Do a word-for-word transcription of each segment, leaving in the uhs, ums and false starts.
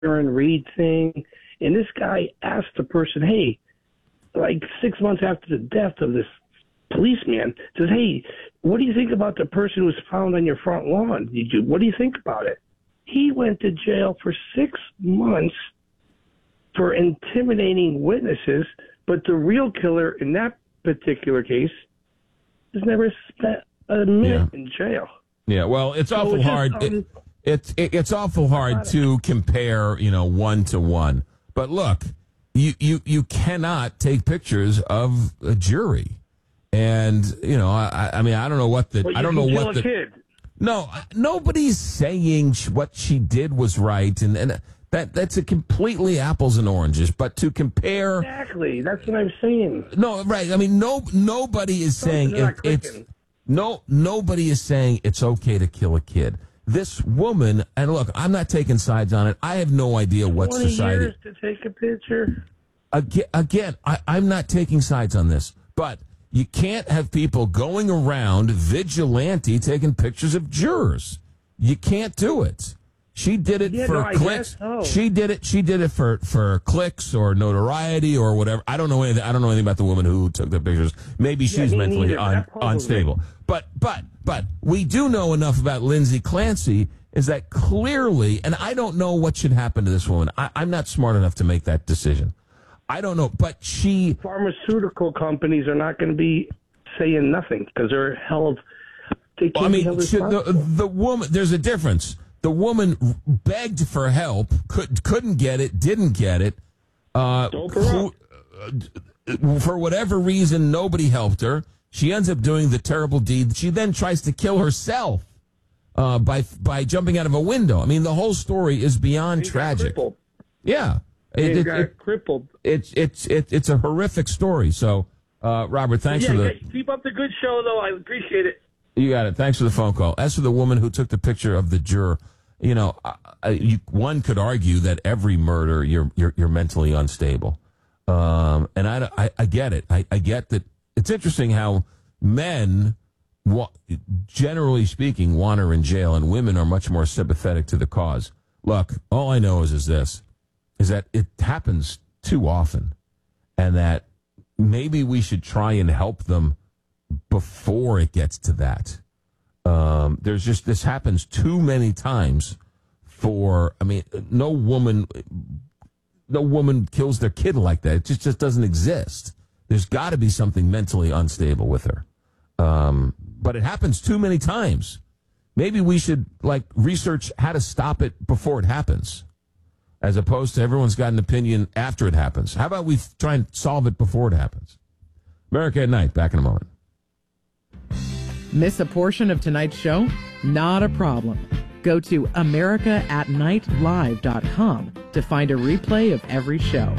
Aaron Reed thing. And this guy asked the person, hey, like six months after the death of this policeman, says, hey, what do you think about the person who was found on your front lawn? Did you, what do you think about it? He went to jail for six months for intimidating witnesses, but the real killer in that particular case has never spent a minute yeah. in jail. Yeah, well, it's awful so it's hard. Just, um, it, it's it, it's awful hard to compare, you know, one to one. But look, you, you, you cannot take pictures of a jury. And, you know, I, I mean, I don't know what the, well, I don't know what the, kid. no, nobody's saying what she did was right. And, and that, that's a completely apples and oranges. But to compare. Exactly. That's what I'm saying. No, right. I mean, no, nobody is saying it, it's, no, nobody is saying it's okay to kill a kid. This woman, and look, I'm not taking sides on it. I have no idea what twenty society. Years to take a picture. Again, again I, I'm not taking sides on this, but you can't have people going around vigilante taking pictures of jurors. You can't do it. She did it yeah, for no, clicks. So. She did it. She did it for, for clicks or notoriety or whatever. I don't know anything. I don't know anything about the woman who took the pictures. Maybe she's yeah, me mentally un, unstable. Me. But but but we do know enough about Lindsay Clancy is that clearly, and I don't know what should happen to this woman. I, I'm not smart enough to make that decision. I don't know, but she... Pharmaceutical companies are not going to be saying nothing because they're held... They can't well, I mean, be held she, the, the woman... There's a difference. The woman begged for help, could, couldn't get it, didn't get it. Uh, who, uh, for whatever reason, nobody helped her. She ends up doing the terrible deed. She then tries to kill herself uh, by by jumping out of a window. I mean, the whole story is beyond He tragic. Got yeah. It, it, got it, crippled. It's it's it, it's a horrific story. So, uh, Robert, thanks yeah, for the... Keep up the good show, though. I appreciate it. You got it. Thanks for the phone call. As for the woman who took the picture of the juror, you know, I, you, one could argue that every murder, you're you're, you're mentally unstable. Um, and I, I, I get it. I, I get that. It's interesting how men, wa- generally speaking, want her in jail, and women are much more sympathetic to the cause. Look, all I know is, is this, is that it happens too often, and that maybe we should try and help them before it gets to that. Um, there's just, this happens too many times for, I mean, no woman, no woman kills their kid like that. It just, just doesn't exist. There's got to be something mentally unstable with her. Um, but it happens too many times. Maybe we should, like, research how to stop it before it happens, as opposed to everyone's got an opinion after it happens. How about we try and solve it before it happens? America at Night, back in a moment. Miss a portion of tonight's show? Not a problem. Go to america at night live dot com to find a replay of every show.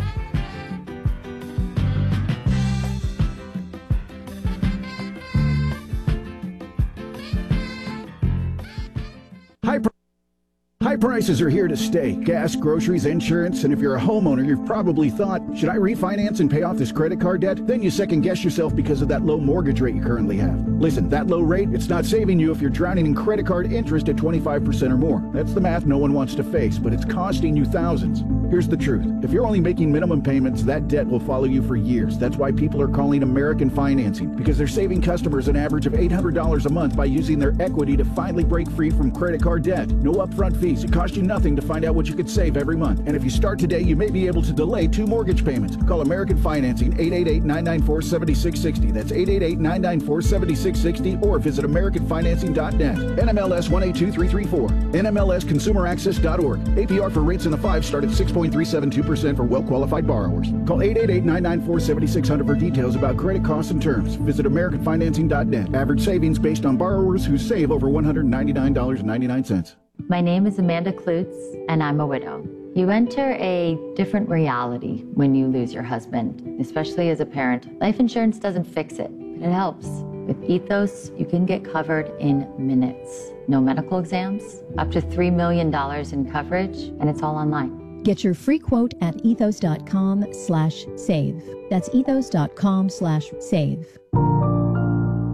High, pr- high prices are here to stay. Gas, groceries, insurance, and if you're a homeowner, you've probably thought, should I refinance and pay off this credit card debt? Then you second guess yourself because of that low mortgage rate you currently have. Listen, that low rate, it's not saving you if you're drowning in credit card interest at twenty-five percent or more. That's the math no one wants to face, but it's costing you thousands. Here's the truth. If you're only making minimum payments, that debt will follow you for years. That's why people are calling American Financing, because they're saving customers an average of eight hundred dollars a month by using their equity to finally break free from credit card debt. No upfront fees. It costs you nothing to find out what you could save every month. And if you start today, you may be able to delay two mortgage payments. Call American Financing, eight eight eight, nine nine four, seven six six zero. That's eight eight eight, nine nine four, seven six six zero, or visit american financing dot net. N M L S one eight two three three four. N M L S consumer access dot org. A P R for rates in the five start at six point three seven two percent for well-qualified borrowers. Call eight eight eight, nine nine four, seven six zero zero for details about credit costs and terms. Visit american financing dot net. Average savings based on borrowers who save over one hundred ninety-nine dollars and ninety-nine cents. My name is Amanda Klutz, and I'm a widow. You enter a different reality when you lose your husband, especially as a parent. Life insurance doesn't fix it, but it helps. With Ethos, you can get covered in minutes. No medical exams, up to three million dollars in coverage, and it's all online. Get your free quote at ethos.com slash save. That's ethos.com slash save.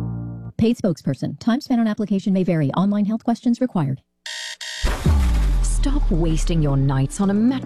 Paid spokesperson. Time spent on application may vary. Online health questions required. Stop wasting your nights on a mattress